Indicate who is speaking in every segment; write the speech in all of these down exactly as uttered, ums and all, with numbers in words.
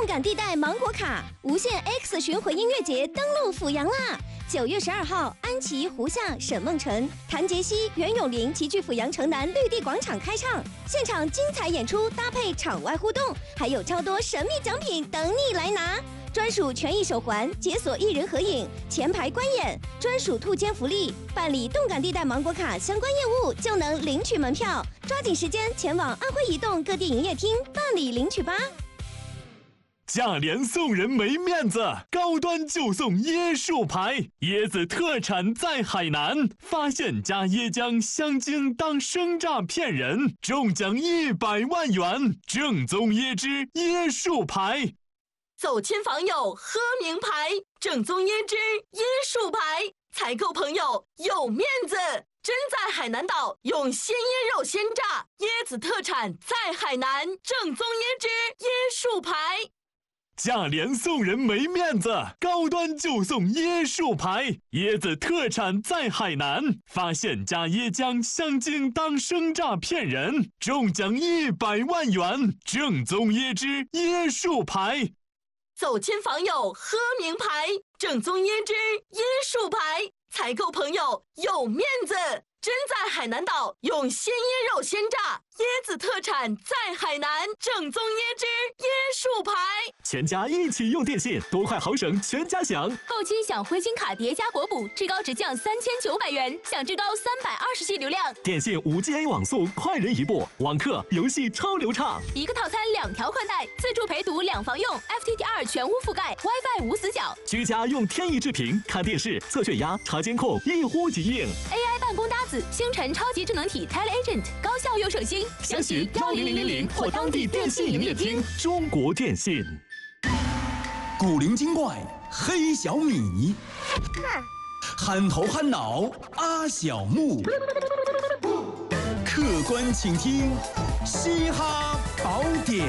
Speaker 1: 动感地带芒果卡无限 X 巡回音乐节登陆阜阳啦！九月十二号，安琪、胡夏、沈梦辰、谭杰希、袁咏琳齐聚阜阳城南绿地广场开唱，现场精彩演出搭配场外互动，还有超多神秘奖品等你来拿。专属权益手环、解锁艺人合影、前排观演、专属兔间福利，办理动感地带芒果卡相关业务就能领取门票，抓紧时间前往安徽移动各地营业厅办理领取吧。
Speaker 2: 价廉送人没面子，高端就送椰树牌，椰子特产在海南，发现加椰浆香精当生榨骗人，中奖一百万元，正宗椰汁椰树牌。
Speaker 3: 走亲访友喝名牌，正宗椰汁椰树牌，采购朋友有面子。真在海南岛用鲜椰肉鲜榨，椰子特产在海南，正宗椰汁椰树牌。
Speaker 2: 价廉送人没面子，高端就送椰树牌，椰子特产在海南，发现加椰浆香精当生榨骗人，中奖一百万元，正宗椰汁椰树牌。
Speaker 3: 走亲访友喝名牌，正宗椰汁椰树牌，采购朋友有面子。真在海南岛用鲜椰肉鲜榨，椰子特产在海南，正宗椰汁椰树牌。
Speaker 2: 全家一起用电信，多快好省全家享。
Speaker 4: 购机享灰金卡叠加国补，至高直降三千九百元，享至高三百二十 G 流量。
Speaker 2: 电信 五 G A 网速快人一步，网课游戏超流畅。
Speaker 4: 一个套餐两条宽带，自助陪读两房用 ，F T T R 全屋覆盖 ，WiFi 无死角。
Speaker 2: 居家用天翼智屏看电视、测血压、查监控，一呼即应。
Speaker 4: A I 办公搭子，星辰超级智能体 TeleAgent， 高效又省心。
Speaker 2: 详询幺零零零零或当地电信营业厅。中国电信。
Speaker 5: 古灵精怪黑小米，憨头憨脑阿小木，客观请听嘻哈宝典。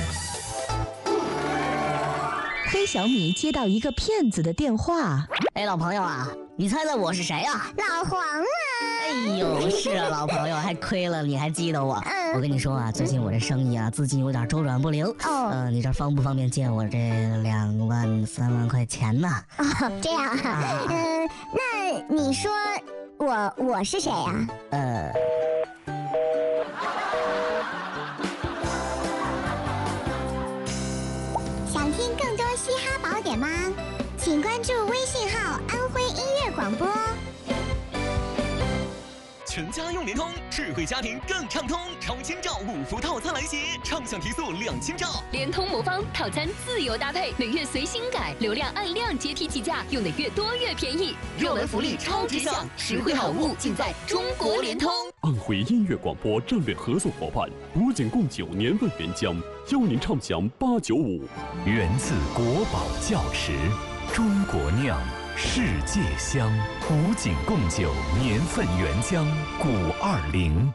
Speaker 6: 黑小米接到一个骗子的电话。
Speaker 7: 哎，老朋友啊，你猜猜我是谁啊？
Speaker 8: 老黄啊！
Speaker 7: 哎呦，是啊，老朋友，还亏了你还记得我。嗯，我跟你说啊，最近我这生意啊，资金有点周转不灵。哦，呃，你这方不方便借我这两万三万块钱呢？
Speaker 8: 哦，这样啊。啊嗯，那你说我我是谁呀？呃。想听更多嘻哈宝典吗？请关注微信号安徽音乐广播。
Speaker 9: 全家用联通，智慧家庭更畅通。超千兆五伏套餐来袭，畅享提速两千兆。
Speaker 4: 联通魔方套餐自由搭配，每月随心改，流量按量阶梯计价，用的越多越便宜。
Speaker 9: 热门福利超值享，实惠好物尽在中国联通。
Speaker 10: 安徽音乐广播战略合作伙伴古井贡酒年份原浆，邀您畅享八九五。
Speaker 11: 源自国宝窖池，中国酿。世界香，古井贡酒年份原浆古二零。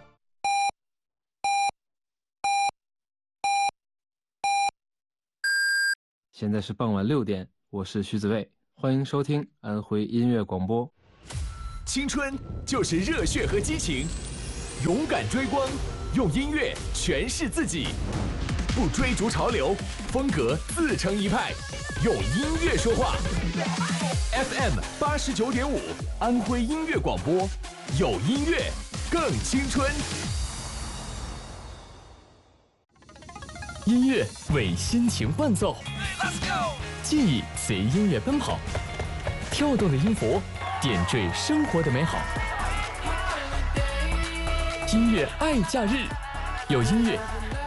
Speaker 12: 现在是傍晚六点，我是徐子卫，欢迎收听安徽音乐广播。
Speaker 13: 青春就是热血和激情，勇敢追光，用音乐诠释自己，不追逐潮流，风格自成一派，用音乐说话。F M 八十九点五，安徽音乐广播，有音乐更青春。
Speaker 2: 音乐为心情伴奏，记忆随音乐奔跑，跳动的音符点缀生活的美好。音乐爱假日，有音乐